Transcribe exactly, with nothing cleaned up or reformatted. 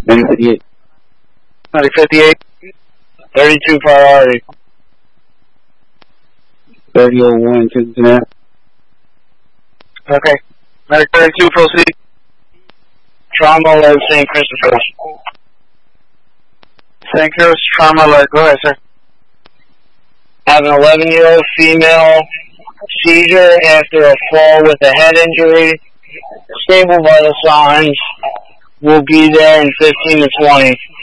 ninety fifty-eight. ninety fifty-eight. thirty-two priority. thirty oh one, Cincinnati. Okay. Medic thirty-two, proceed. Trauma alert, Saint Christopher. Saint Chris, trauma alert. Go ahead, sir. Have an eleven-year-old female seizure after a fall with a head injury. Stable vital signs. Will be there in fifteen to twenty.